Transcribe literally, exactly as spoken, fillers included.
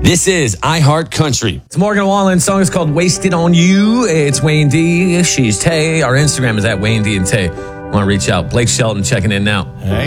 This is iHeart Country. It's Morgan Wallen. Song is called Wasted on You. It's Wayne D. She's Tay. Our Instagram is at Wayne D and Tay. Want to reach out. Blake Shelton checking in now. Hey.